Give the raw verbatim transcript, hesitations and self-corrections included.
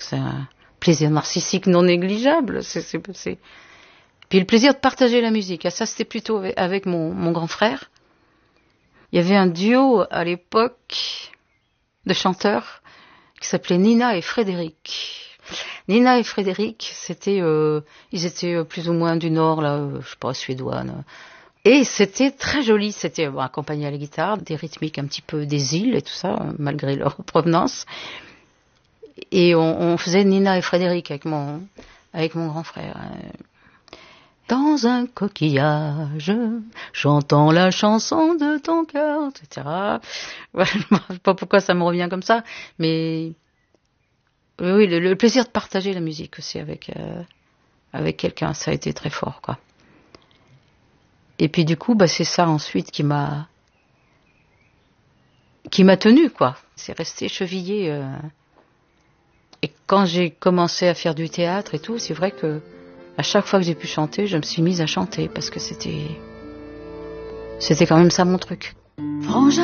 c'est un plaisir narcissique non négligeable. C'est, c'est, c'est... Puis le plaisir de partager la musique. Ah, ça, c'était plutôt avec mon, mon grand frère. Il y avait un duo à l'époque de chanteurs qui s'appelait Nina et Frédéric. Nina et Frédéric, c'était, euh, ils étaient plus ou moins du Nord, là, euh, je sais pas, suédois. Là. Et c'était très joli. C'était bon, accompagné à la guitare, des rythmiques un petit peu des îles et tout ça, malgré leur provenance. Et on, on faisait Nina et Frédéric avec mon, avec mon grand frère. Dans un coquillage, j'entends la chanson de ton cœur, et cetera. Voilà, je ne sais pas pourquoi ça me revient comme ça, mais oui, le, le plaisir de partager la musique aussi avec euh, avec quelqu'un, ça a été très fort, quoi. Et puis du coup, bah c'est ça ensuite qui m'a qui m'a tenu, quoi. C'est resté chevillé. Euh... Et quand j'ai commencé à faire du théâtre et tout, c'est vrai que à chaque fois que j'ai pu chanter, je me suis mise à chanter parce que c'était c'était quand même ça mon truc. Frangin.